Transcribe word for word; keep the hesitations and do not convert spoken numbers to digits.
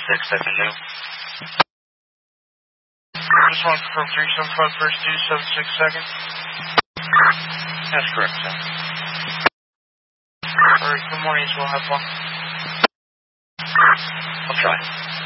six seven new. Just want to confirm three seven five first two seven six second. That's correct, sir. Alright, good morning, so we'll have fun. I'll try.